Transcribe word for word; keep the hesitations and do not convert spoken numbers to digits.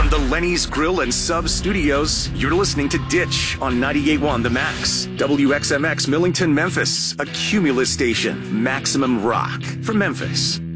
From the Lenny's Grill and Sub Studios, you're listening to Ditch on ninety-eight point one The Max. W X M X Millington, Memphis, a Cumulus station. Maximum rock from Memphis.